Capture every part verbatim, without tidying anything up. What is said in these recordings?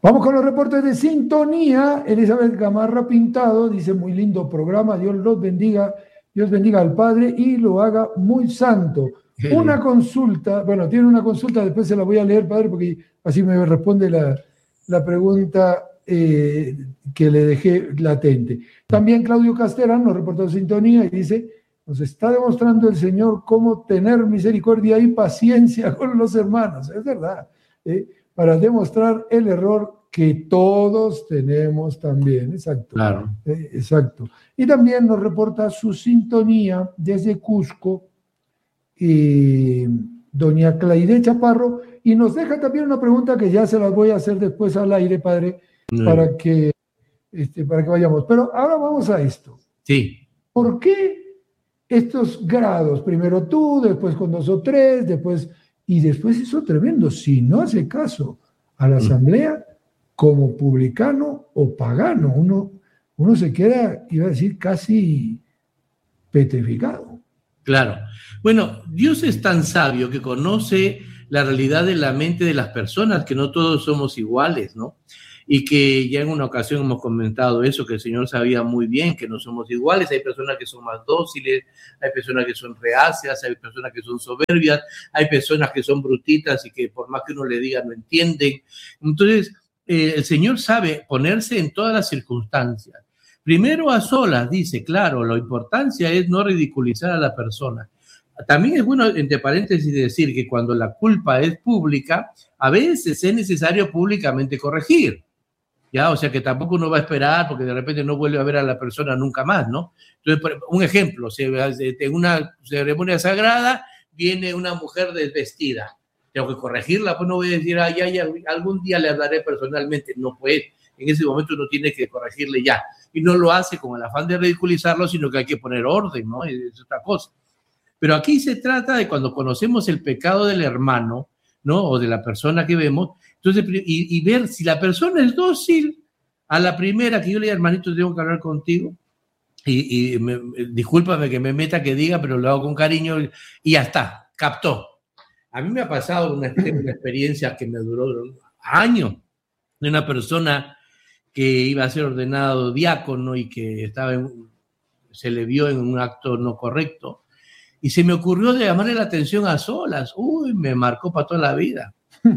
Vamos con los reportes de sintonía. Elizabeth Gamarra Pintado dice: muy lindo programa, Dios los bendiga, Dios bendiga al Padre y lo haga muy santo. Una consulta, bueno, tiene una consulta, después se la voy a leer, Padre, porque así me responde la, la pregunta eh, que le dejé latente. También Claudio Casterán nos reportó sintonía y dice: nos está demostrando el Señor cómo tener misericordia y paciencia con los hermanos. Es verdad, ¿eh? Para demostrar el error que todos tenemos también. Exacto. Claro. Eh, exacto. Y también nos reporta su sintonía desde Cusco, eh, doña Claide Chaparro, y nos deja también una pregunta que ya se las voy a hacer después al aire, Padre, mm. para, que, este, para que vayamos. Pero ahora vamos a esto. Sí. ¿Por qué estos grados? Primero tú, después con dos o tres, después... Y después eso tremendo, si no hace caso a la asamblea como publicano o pagano, uno, uno se queda, iba a decir, casi petrificado. Claro. Bueno, Dios es tan sabio que conoce la realidad de la mente de las personas, que no todos somos iguales, ¿no? Y que ya en una ocasión hemos comentado eso, que el Señor sabía muy bien que no somos iguales. Hay personas que son más dóciles, hay personas que son reacias, hay personas que son soberbias, hay personas que son brutitas y que por más que uno le diga no entienden. Entonces, eh, el Señor sabe ponerse en todas las circunstancias. Primero a solas, dice, claro, la importancia es no ridiculizar a la persona. También es bueno, entre paréntesis, decir que cuando la culpa es pública, a veces es necesario públicamente corregir. ¿Ya? O sea que tampoco uno va a esperar porque de repente no vuelve a ver a la persona nunca más, ¿no? Entonces, un ejemplo, en una ceremonia sagrada viene una mujer desvestida. Tengo que corregirla, pues no voy a decir, ay, ay, algún día le hablaré personalmente. No, pues, en ese momento uno tiene que corregirle ya. Y no lo hace con el afán de ridiculizarlo, sino que hay que poner orden, ¿no? Es otra cosa. Pero aquí se trata de cuando conocemos el pecado del hermano, ¿no? O de la persona que vemos, entonces, y, y ver si la persona es dócil a la primera que yo le diga, hermanito, tengo que hablar contigo, y, y me, discúlpame que me meta que diga, pero lo hago con cariño, y ya está, captó. A mí me ha pasado una, una experiencia que me duró años, de una persona que iba a ser ordenado diácono y que estaba en, se le vio en un acto no correcto, y se me ocurrió de llamarle la atención a solas. Uy, me marcó para toda la vida.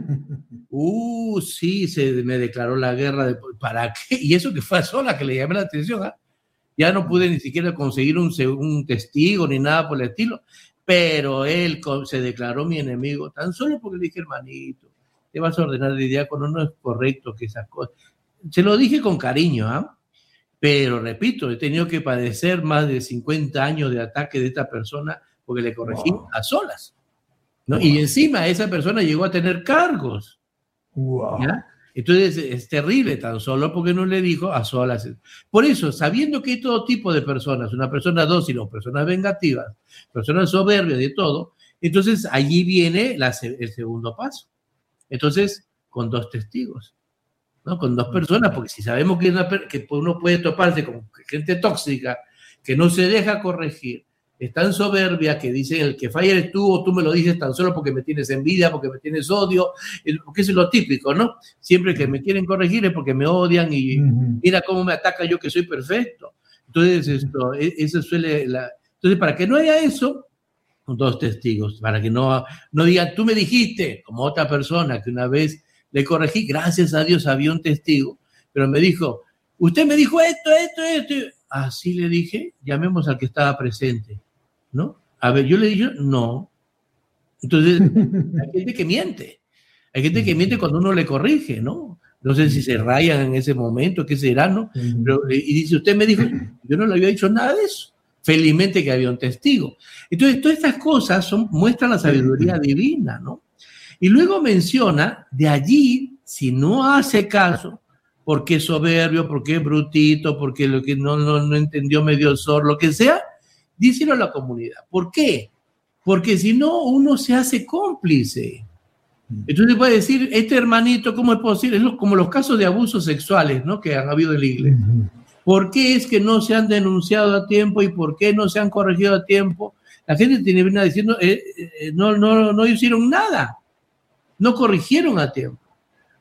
Uh, sí, se me declaró la guerra. De, ¿para qué? Y eso que fue a solas que le llamé la atención. ¿eh? Ya no pude ni siquiera conseguir un, un testigo ni nada por el estilo. Pero él se declaró mi enemigo tan solo porque le dije, hermanito, te vas a ordenar de diácono, no es correcto que esas cosas. Se lo dije con cariño, ¿ah? ¿eh? Pero repito, he tenido que padecer más de cincuenta años de ataque de esta persona porque le corregí wow. a solas, ¿no? Wow. Y encima esa persona llegó a tener cargos. Wow. ¿Ya? Entonces es terrible tan solo porque no le dijo a solas. Por eso, sabiendo que hay todo tipo de personas, una persona dócil o personas vengativas, personas soberbias, de todo, entonces allí viene la, el segundo paso. Entonces, con dos testigos, ¿no? Con dos personas, porque si sabemos que, una, que uno puede toparse con gente tóxica que no se deja corregir, es tan soberbia que dice el que falla eres tú o tú me lo dices tan solo porque me tienes envidia, porque me tienes odio, porque eso es lo típico, ¿no? Siempre que me quieren corregir es porque me odian y uh-huh. mira cómo me ataca yo que soy perfecto. Entonces, esto, eso suele... La, entonces, para que no haya eso, dos testigos, para que no, no digan, tú me dijiste, como otra persona que una vez le corregí, gracias a Dios había un testigo, pero me dijo, usted me dijo esto, esto, esto. Así le dije, llamemos al que estaba presente, ¿no? A ver, yo le dije, no. Entonces, hay gente que miente. Hay gente que miente cuando uno le corrige, ¿no? No sé si se rayan en ese momento, qué será, ¿no? Pero, y dice, usted me dijo, yo no le había dicho nada de eso. Felizmente que había un testigo. Entonces, todas estas cosas son, muestran la sabiduría divina, ¿no? Y luego menciona, de allí, si no hace caso, porque es soberbio, porque es brutito, porque lo que no, no, no entendió medio el sordo, lo que sea, díselo a la comunidad. ¿Por qué? Porque si no, uno se hace cómplice. Entonces puede decir, este hermanito, ¿cómo es posible? Es como los casos de abusos sexuales, ¿no? Que han habido en la iglesia. ¿Por qué es que no se han denunciado a tiempo y por qué no se han corregido a tiempo? La gente termina diciendo, eh, eh, no, no, no hicieron nada. No corrigieron a tiempo.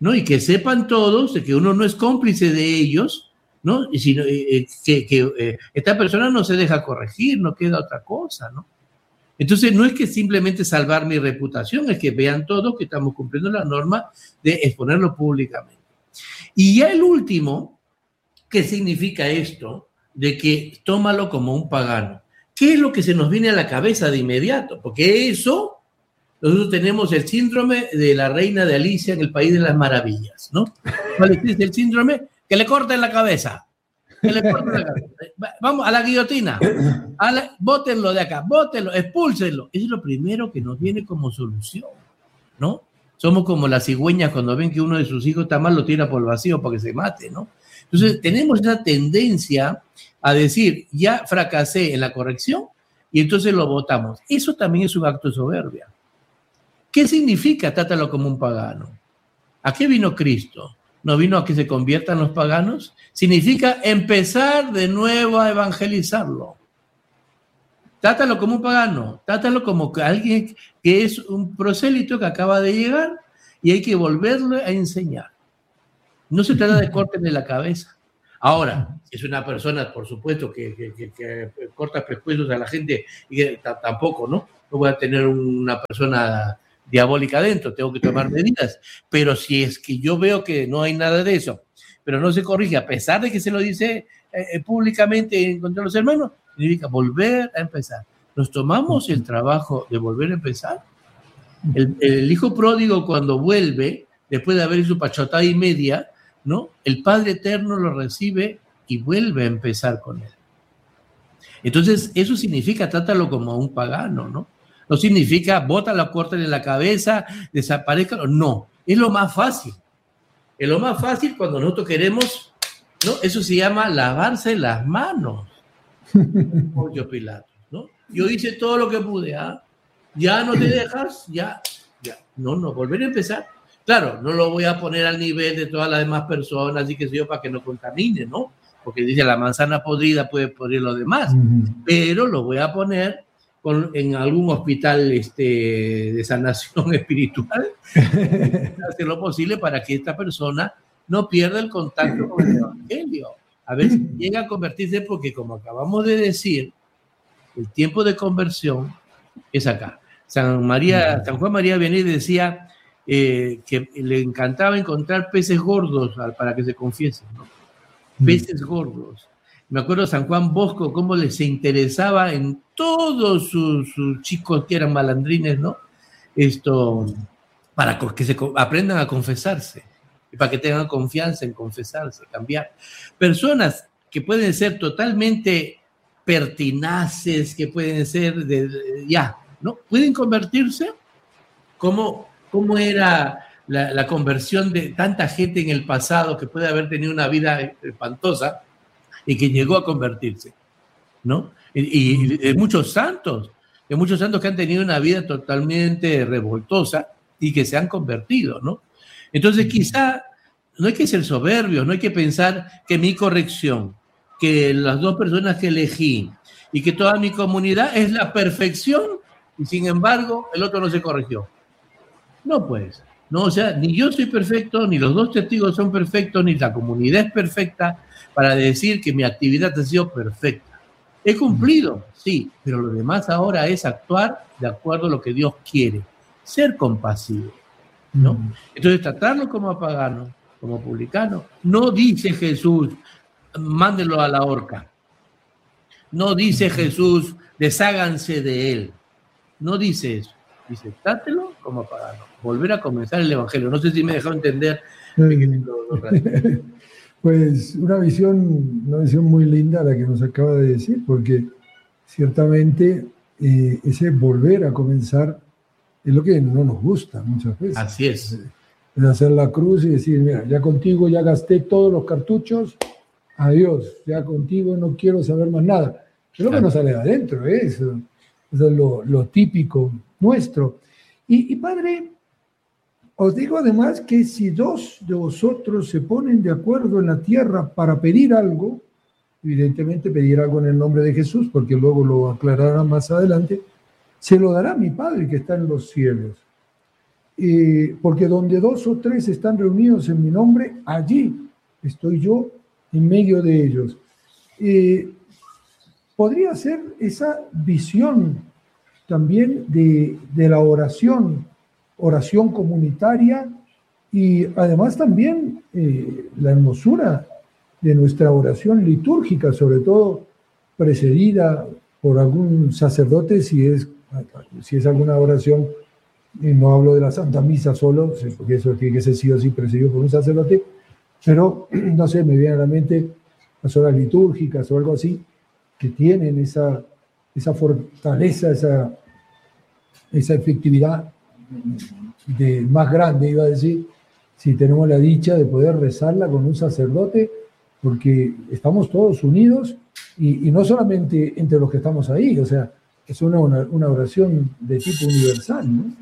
¿no? Y que sepan todos de que uno no es cómplice de ellos, ¿no? Y sino, eh, que, que eh, esta persona no se deja corregir, no queda otra cosa, ¿no? Entonces, no es que simplemente salvar mi reputación, es que vean todos que estamos cumpliendo la norma de exponerlo públicamente. Y ya el último, ¿qué significa esto? De que tómalo como un pagano. ¿Qué es lo que se nos viene a la cabeza de inmediato? Porque eso, nosotros tenemos el síndrome de la reina de Alicia en el País de las Maravillas, ¿no? ¿Cuál es el síndrome? Que le corten la cabeza. Que le corten la cabeza. Vamos a la guillotina. A la, bótenlo de acá, bótenlo, expúlsenlo. Eso es lo primero que nos viene como solución, ¿no? Somos como las cigüeñas cuando ven que uno de sus hijos está mal, lo tira por el vacío para que se mate, ¿no? Entonces, tenemos esa tendencia a decir, ya fracasé en la corrección y entonces lo votamos. Eso también es un acto de soberbia. ¿Qué significa trátalo como un pagano? ¿A qué vino Cristo? ¿No vino a que se conviertan los paganos? Significa empezar de nuevo a evangelizarlo. Trátalo como un pagano, trátalo como alguien que es un prosélito que acaba de llegar y hay que volverle a enseñar. No se trata de córtenle la cabeza. Ahora, si es una persona, por supuesto, que, que, que, que corta prejuicios a la gente, y que t- tampoco, ¿no? No voy a tener una persona diabólica adentro, tengo que tomar medidas. Pero si es que yo veo que no hay nada de eso, pero no se corrige, a pesar de que se lo dice eh, públicamente contra los hermanos, significa volver a empezar. ¿Nos tomamos el trabajo de volver a empezar? El, el hijo pródigo, cuando vuelve, después de haber hecho pachotada y media, ¿no? El Padre Eterno lo recibe y vuelve a empezar con él. Entonces, eso significa trátalo como a un pagano, ¿no? No significa bótalo, córtale la cabeza, desaparezca. No, es lo más fácil. Es lo más fácil cuando nosotros queremos, ¿no? Eso se llama lavarse las manos. Poncio Pilato, ¿no? Yo hice todo lo que pude, ¿ah? Ya no te dejas, ya, ya. No, no, volver a empezar. Claro, no lo voy a poner al nivel de todas las demás personas y que sé yo para que no contamine, ¿no? Porque dice la manzana podrida puede podrir lo demás, uh-huh. Pero lo voy a poner con, en algún hospital este, de sanación espiritual, hacer lo posible para que esta persona no pierda el contacto con el Evangelio. A ver si llega a convertirse, porque como acabamos de decir, el tiempo de conversión es acá. San María, San Juan María Vianney decía eh, que le encantaba encontrar peces gordos para que se confiesen, ¿no? Peces gordos. Me acuerdo San Juan Bosco, cómo les interesaba en todos sus, sus chicos que eran malandrines, ¿no? Esto, para que se aprendan a confesarse, y para que tengan confianza en confesarse, cambiar. Personas que pueden ser totalmente pertinaces, que pueden ser de, de ya, ¿no? Pueden convertirse. ¿Cómo, cómo era la, la conversión de tanta gente en el pasado que puede haber tenido una vida espantosa y que llegó a convertirse, ¿no? Y, y de muchos santos, de muchos santos que han tenido una vida totalmente revoltosa y que se han convertido, ¿no? Entonces, quizá no hay que ser soberbios, no hay que pensar que mi corrección, que las dos personas que elegí y que toda mi comunidad es la perfección y sin embargo el otro no se corrigió. No, pues, no, o sea, ni yo soy perfecto, ni los dos testigos son perfectos, ni la comunidad es perfecta para decir que mi actividad ha sido perfecta. He cumplido, sí, pero lo demás ahora es actuar de acuerdo a lo que Dios quiere, ser compasivo, ¿no? Entonces, tratarlo como pagano, como publicano, no dice Jesús, mándenlo a la horca. No dice Jesús, desháganse de él. No dice eso. Dice, trátelo como pagano. Volver a comenzar el evangelio. No sé si me dejó entender. Mm. Pues una visión, una visión muy linda la que nos acaba de decir, porque ciertamente eh, ese volver a comenzar es lo que no nos gusta muchas veces. Así es. Es hacer la cruz y decir, mira, ya contigo ya gasté todos los cartuchos, adiós, ya contigo no quiero saber más nada. Es lo que nos sale de adentro, ¿eh? Eso, eso es lo, lo típico nuestro. Y, y padre, os digo además que si dos de vosotros se ponen de acuerdo en la tierra para pedir algo, evidentemente pedir algo en el nombre de Jesús, porque luego lo aclarará más adelante, se lo dará mi Padre que está en los cielos. eh, porque donde dos o tres están reunidos en mi nombre, allí estoy yo en medio de ellos. Eh, podría ser esa visión también de, de la oración, oración comunitaria, y además también eh, la hermosura de nuestra oración litúrgica, sobre todo precedida por algún sacerdote, si es, si es alguna oración, eh, no hablo de la Santa Misa solo, porque eso tiene que ser sí o sí precedido por un sacerdote, pero no sé, me viene a la mente las horas litúrgicas o algo así, que tienen esa, esa fortaleza, esa, esa efectividad de, más grande, iba a decir, si tenemos la dicha de poder rezarla con un sacerdote, porque estamos todos unidos y, y no solamente entre los que estamos ahí, o sea, es una, una, una oración de tipo universal, ¿no?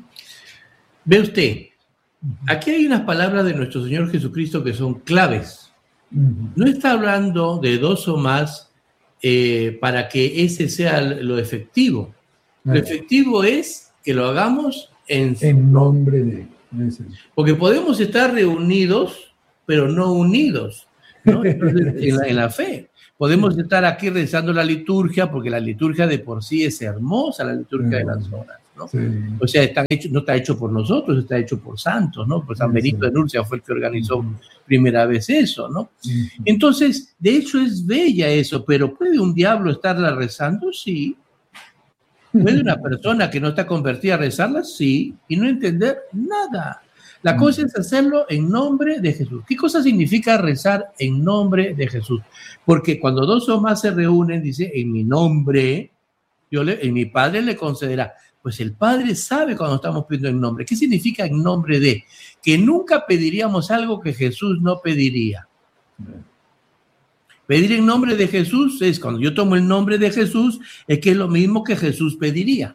Ve usted, aquí hay unas palabras de nuestro Señor Jesucristo que son claves. No está hablando de dos o más eh, para que ese sea lo efectivo. Lo efectivo es que lo hagamos en, en nombre de... Porque podemos estar reunidos, pero no unidos, ¿no? Entonces, en, la, en la fe. Podemos estar aquí rezando la liturgia, porque la liturgia de por sí es hermosa, la liturgia de las horas, ¿no? Sí. O sea, está hecho, no está hecho por nosotros, está hecho por santos, ¿no? Pues San Benito de Nurcia fue el que organizó uh-huh. primera vez eso, ¿no? Uh-huh. Entonces, de hecho es bella eso, pero ¿puede un diablo estarla rezando? Sí. ¿Puede una persona que no está convertida a rezarla? Sí. Y no entender nada. La cosa es hacerlo en nombre de Jesús. ¿Qué cosa significa rezar en nombre de Jesús? Porque cuando dos o más se reúnen, dice, en mi nombre, yo le, en mi Padre le concederá. Pues el Padre sabe cuando estamos pidiendo en nombre. ¿Qué significa en nombre de? Que nunca pediríamos algo que Jesús no pediría. Pedir en nombre de Jesús es, cuando yo tomo el nombre de Jesús, es que es lo mismo que Jesús pediría,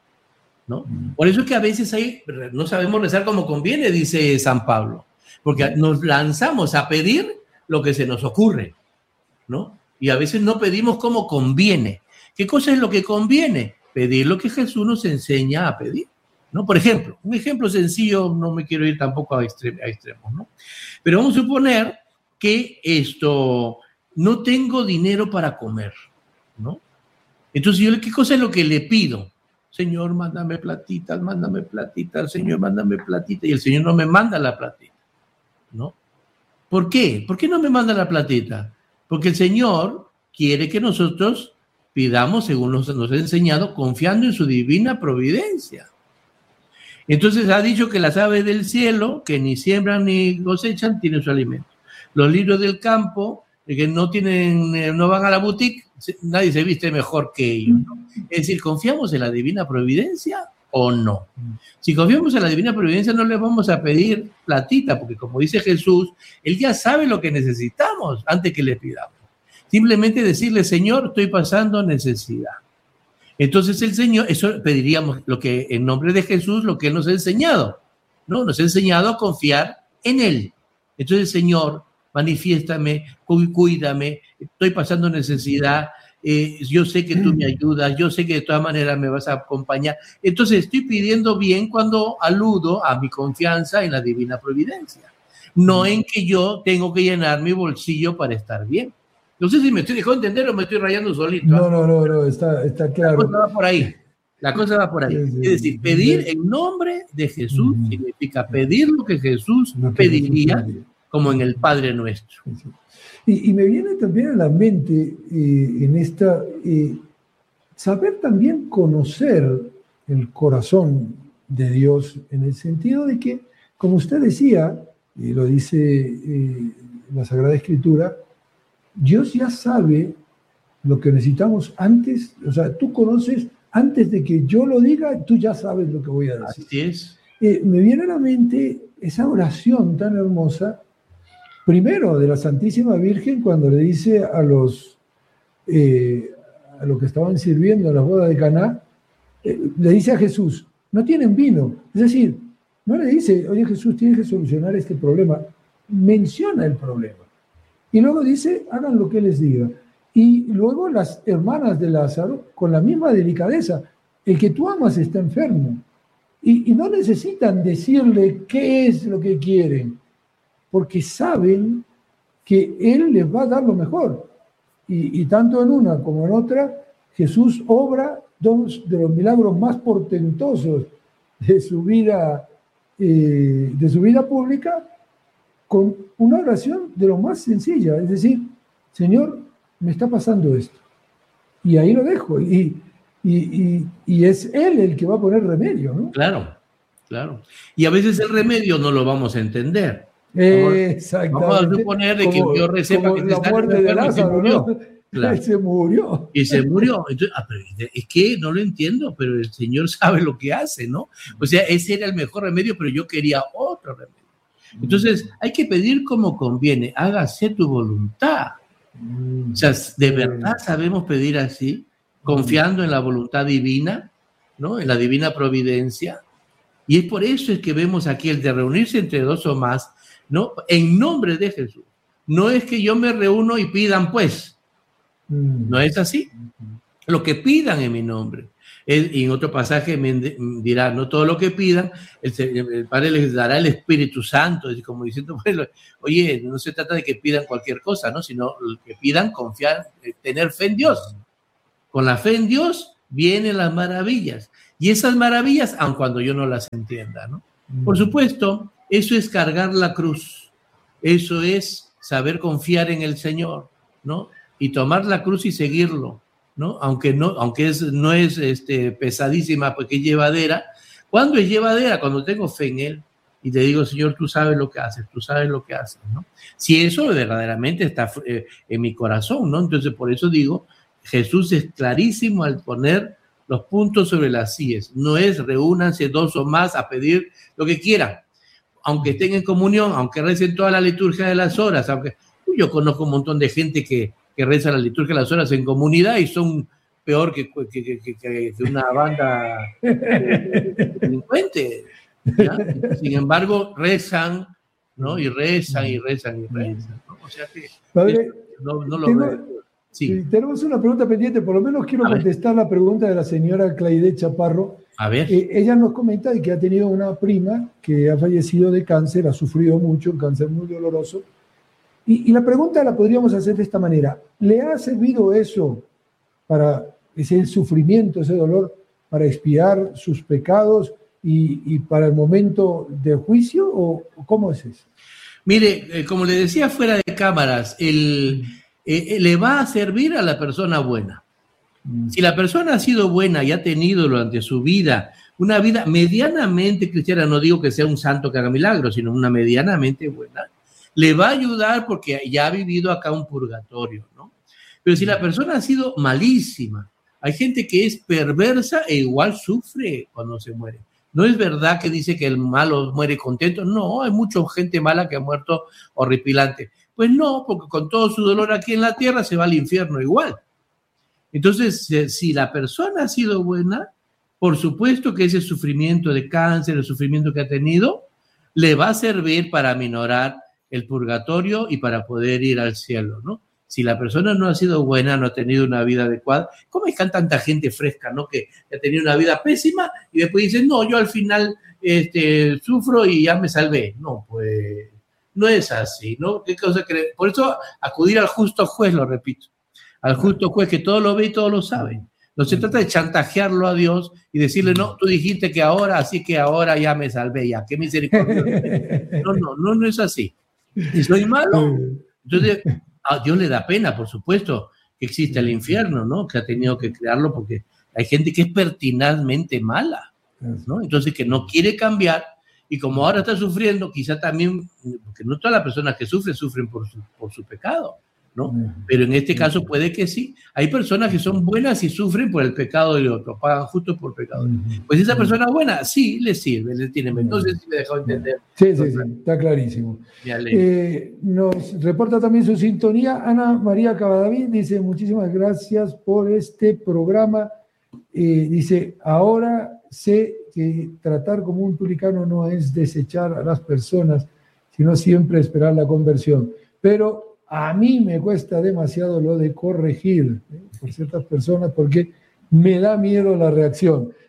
¿no? Por eso es que a veces ahí no sabemos rezar como conviene, dice San Pablo, porque nos lanzamos a pedir lo que se nos ocurre, ¿no? Y a veces no pedimos como conviene. ¿Qué cosa es lo que conviene? Pedir lo que Jesús nos enseña a pedir, ¿no? Por ejemplo, un ejemplo sencillo, no me quiero ir tampoco a, extrem- a extremos, ¿no? Pero vamos a suponer que esto, no tengo dinero para comer, ¿no? Entonces, yo, ¿qué cosa es lo que le pido? Señor, mándame platitas, mándame platitas, Señor, mándame platita. Y el Señor no me manda la platita, ¿no? ¿Por qué? ¿Por qué no me manda la platita? Porque el Señor quiere que nosotros pidamos, según nos, nos ha enseñado, confiando en su divina providencia. Entonces ha dicho que las aves del cielo, que ni siembran ni cosechan, tienen su alimento. Los lirios del campo, que no tienen, no van a la boutique, nadie se viste mejor que ellos, ¿no? Es decir, ¿confiamos en la divina providencia o no? Si confiamos en la divina providencia, no le vamos a pedir platita, porque como dice Jesús, Él ya sabe lo que necesitamos antes que le pidamos. Simplemente decirle, Señor, estoy pasando necesidad. Entonces el Señor, eso pediríamos lo que en nombre de Jesús, lo que Él nos ha enseñado, ¿no? Nos ha enseñado a confiar en Él. Entonces, Señor, manifiéstame, cuídame, estoy pasando necesidad, eh, yo sé que tú me ayudas, yo sé que de todas maneras me vas a acompañar. Entonces estoy pidiendo bien cuando aludo a mi confianza en la divina providencia, no en que yo tengo que llenar mi bolsillo para estar bien. No sé si me estoy dejando entender o me estoy rayando solito. No, no, no, no, está, está claro. La cosa va por ahí. La cosa va por ahí. Sí, sí, es decir, pedir sí. en nombre de Jesús uh-huh. significa pedir lo que Jesús lo que pediría, Jesús como en el Padre Nuestro. Y, y me viene también a la mente eh, en esta, eh, saber también conocer el corazón de Dios, en el sentido de que, como usted decía, y lo dice eh, la Sagrada Escritura, Dios ya sabe lo que necesitamos antes, o sea, tú conoces, antes de que yo lo diga, tú ya sabes lo que voy a decir. Así es. Eh, me viene a la mente esa oración tan hermosa, primero de la Santísima Virgen, cuando le dice a los, eh, a los que estaban sirviendo en la boda de Caná, eh, le dice a Jesús, no tienen vino. Es decir, no le dice, oye Jesús, tienes que solucionar este problema. Menciona el problema. Y luego dice, hagan lo que les diga. Y luego las hermanas de Lázaro, con la misma delicadeza, el que tú amas está enfermo. Y, y no necesitan decirle qué es lo que quieren, porque saben que Él les va a dar lo mejor. Y, y tanto en una como en otra, Jesús obra dos de los milagros más portentosos de su vida, eh, de su vida pública, con una oración de lo más sencilla, es decir, Señor, me está pasando esto. Y ahí lo dejo. Y, y, y, y es Él el que va a poner remedio, ¿no? Claro, claro. Y a veces el remedio no lo vamos a entender. Exactamente. Vamos a suponer de que como, yo sepa que la muerte de Lázaro, ¿no? Claro. Se murió. Y se murió. Entonces, ah, pero es que no lo entiendo, pero el Señor sabe lo que hace, ¿no? O sea, ese era el mejor remedio, pero yo quería otro remedio. Entonces, hay que pedir como conviene, hágase tu voluntad. O sea, ¿de verdad sabemos pedir así? Confiando en la voluntad divina, ¿no? En la divina providencia. Y es por eso es que vemos aquí el de reunirse entre dos o más, ¿no? En nombre de Jesús. No es que yo me reúno y pidan, pues. No es así. Lo que pidan en mi nombre. Él, y en otro pasaje me dirá, no todo lo que pidan, el, el Padre les dará el Espíritu Santo, como diciendo, bueno, oye, no se trata de que pidan cualquier cosa, ¿no? Sino que pidan confiar, tener fe en Dios. Con la fe en Dios vienen las maravillas. Y esas maravillas, aun cuando yo no las entienda, ¿no? Por supuesto, eso es cargar la cruz. Eso es saber confiar en el Señor, ¿no? Y tomar la cruz y seguirlo, ¿no? Aunque no, aunque es, no es este, pesadísima, porque es llevadera. ¿Cuándo es llevadera? Cuando tengo fe en Él y te digo, Señor, tú sabes lo que haces, tú sabes lo que haces, ¿no? Si eso verdaderamente está eh, en mi corazón, ¿no? Entonces, por eso digo, Jesús es clarísimo al poner los puntos sobre las síes. No es reúnanse dos o más a pedir lo que quieran, aunque estén en comunión, aunque recen toda la liturgia de las horas, aunque yo conozco un montón de gente que que reza la liturgia de las horas en comunidad y son peor que, que, que, que, que una banda delincuente. Sin embargo, rezan, ¿no? Y rezan y rezan y rezan, ¿no? O sea que Padre, no, no lo tengo, veo. Sí. Tenemos una pregunta pendiente, por lo menos quiero contestar la pregunta de la señora Claide Chaparro. A ver. Eh, ella nos comenta que ha tenido una prima que ha fallecido de cáncer, ha sufrido mucho, un cáncer muy doloroso. Y, y la pregunta la podríamos hacer de esta manera. ¿Le ha servido eso para ese sufrimiento, ese dolor, para expiar sus pecados y, y para el momento del juicio? ¿O cómo es eso? Mire, eh, como le decía fuera de cámaras, el, eh, le va a servir a la persona buena. Mm. Si la persona ha sido buena y ha tenido durante su vida una vida medianamente cristiana, no digo que sea un santo que haga milagros, sino una medianamente buena, le va a ayudar porque ya ha vivido acá un purgatorio, ¿no? Pero si la persona ha sido malísima, hay gente que es perversa e igual sufre cuando se muere. No es verdad que dice que el malo muere contento. No, hay mucha gente mala que ha muerto horripilante. Pues no, porque con todo su dolor aquí en la tierra se va al infierno igual. Entonces, si la persona ha sido buena, por supuesto que ese sufrimiento de cáncer, el sufrimiento que ha tenido, le va a servir para aminorar el purgatorio y para poder ir al cielo, ¿no? Si la persona no ha sido buena, no ha tenido una vida adecuada, ¿cómo es que hay tanta gente fresca, ¿no? Que ha tenido una vida pésima y después dicen, no, yo al final este, sufro y ya me salvé. No, pues no es así, ¿no? ¿Qué cosa cree? Por eso acudir al justo juez, lo repito, al justo juez que todo lo ve y todo lo sabe. No se trata de chantajearlo a Dios y decirle, no, tú dijiste que ahora, así que ahora ya me salvé, ya, qué misericordia. No, no, no, no es así. Si soy malo, entonces a Dios le da pena, por supuesto, que existe el infierno, ¿no? Que ha tenido que crearlo porque hay gente que es pertinazmente mala, ¿no? Entonces que no quiere cambiar y como ahora está sufriendo, quizá también, porque no todas las personas que sufren, sufren por su, por su pecado, ¿no? Pero en este caso puede que sí. Hay personas que son buenas y sufren por el pecado del otro, pagan justo por pecado. Pues esa persona buena, sí, le sirve, le tiene. Entonces sí me dejó entender. Sí, sí, sí, está clarísimo. Eh, nos reporta también su sintonía Ana María Cavadavid, dice, muchísimas gracias por este programa. Eh, dice, ahora sé que tratar como un publicano no es desechar a las personas, sino siempre esperar la conversión. Pero a mí me cuesta demasiado lo de corregir, ¿eh? por ciertas personas porque me da miedo la reacción.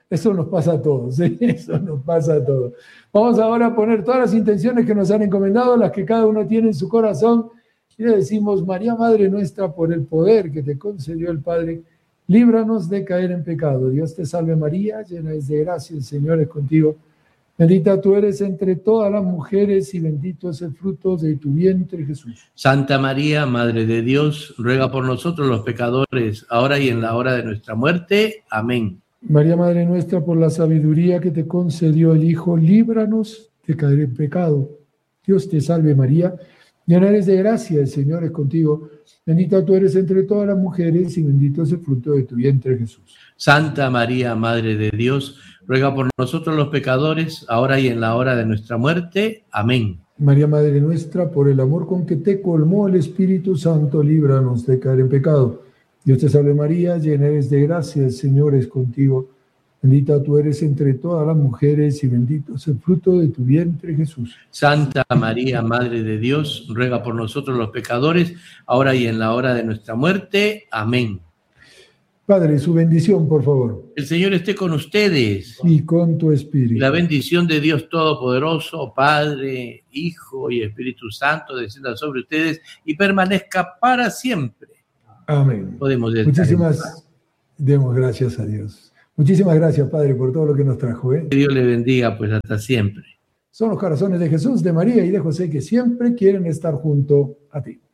Eso nos pasa a todos, ¿sí? Eso nos pasa a todos. Vamos ahora a poner todas las intenciones que nos han encomendado, las que cada uno tiene en su corazón, y le decimos: María, Madre nuestra, por el poder que te concedió el Padre, líbranos de caer en pecado. Dios te salve María, llena es de gracia, el Señor es contigo. Bendita tú eres entre todas las mujeres y bendito es el fruto de tu vientre, Jesús. Santa María, Madre de Dios, ruega por nosotros los pecadores, ahora y en la hora de nuestra muerte. Amén. María, Madre nuestra, por la sabiduría que te concedió el Hijo, líbranos de caer en pecado. Dios te salve María, llena eres de gracia, el Señor es contigo. Bendita tú eres entre todas las mujeres y bendito es el fruto de tu vientre, Jesús. Santa María, Madre de Dios, ruega por nosotros los pecadores, ahora y en la hora de nuestra muerte. Amén. María, Madre nuestra, por el amor con que te colmó el Espíritu Santo, líbranos de caer en pecado. Dios te salve María, llena eres de gracia, el Señor es contigo. Bendita tú eres entre todas las mujeres y bendito es el fruto de tu vientre, Jesús. Santa María, Madre de Dios, ruega por nosotros los pecadores, ahora y en la hora de nuestra muerte. Amén. Padre, su bendición, por favor. El Señor esté con ustedes. Y con tu espíritu. Y la bendición de Dios Todopoderoso, Padre, Hijo y Espíritu Santo, descienda sobre ustedes y permanezca para siempre. Amén. Podemos Muchísimas, demos gracias a Dios. Muchísimas gracias, Padre, por todo lo que nos trajo. ¿eh? Que Dios le bendiga, pues hasta siempre. Son los corazones de Jesús, de María y de José que siempre quieren estar junto a ti.